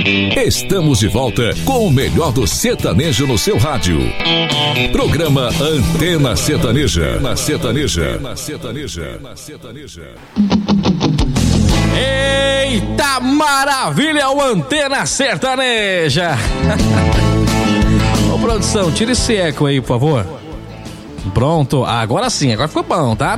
Estamos de volta com o melhor do sertanejo no seu rádio. Programa Antena Sertaneja. Eita maravilha, o Antena Sertaneja. Ô produção, tira esse eco aí, por favor. Pronto, agora sim, agora ficou bom, tá?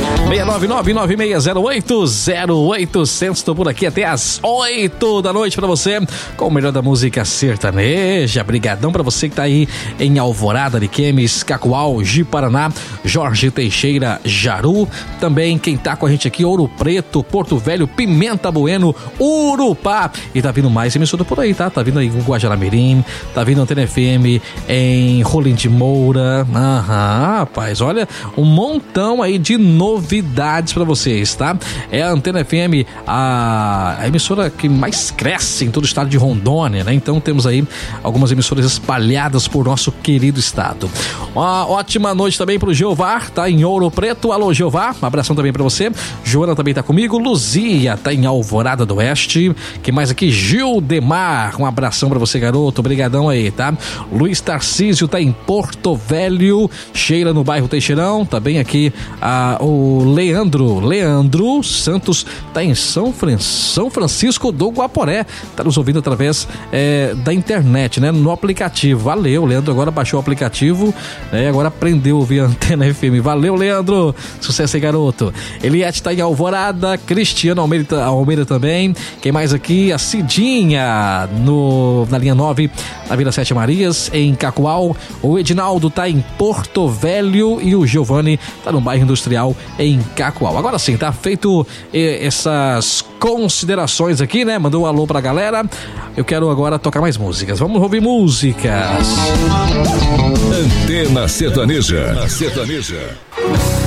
699-9608-0800. Tô por aqui até as 8 da noite pra você, com o melhor da música sertaneja. Brigadão pra você que tá aí em Alvorada, Ariquemes, Cacoal, Ji-Paraná, Jorge Teixeira, Jaru. Também quem tá com a gente aqui, Ouro Preto, Porto Velho, Pimenta Bueno, Urupá. E tá vindo mais emissora por aí, tá? Tá vindo aí o Guajará-Mirim, tá vindo Antena FM em Rolim de Moura. Rapaz, olha, um montão aí de novidades pra vocês, tá? É a Antena FM, a emissora que mais cresce em todo o estado de Rondônia, né? Então temos aí algumas emissoras espalhadas por nosso querido estado. Uma ótima noite também pro Jeová, tá em Ouro Preto. Alô, Jeová, um abração também pra você. Joana também tá comigo. Luzia tá em Alvorada do Oeste. Que mais aqui? Gildemar, um abração pra você, garoto. Obrigadão aí, tá? Luiz Tarcísio tá em Porto Velho. Sheila no bairro Teixeirão, tá bem aqui o Leandro Santos tá em São Francisco do Guaporé, tá nos ouvindo através da internet, né, no aplicativo. Valeu, Leandro, agora baixou o aplicativo, né, agora aprendeu a ouvir a Antena FM. Valeu, Leandro, sucesso aí, garoto. Eliette tá em Alvorada, Cristiano Almeida também. Quem mais aqui? A Cidinha na linha 9, na Vila Sete Marias, em Cacoal. O Edinaldo tá em Porto Velho e o Giovanni tá no bairro Industrial em Cacoal. Agora sim, tá feito essas considerações aqui, né? Mandou um alô pra galera. Eu quero agora tocar mais músicas. Vamos ouvir músicas. Antena Sertaneja.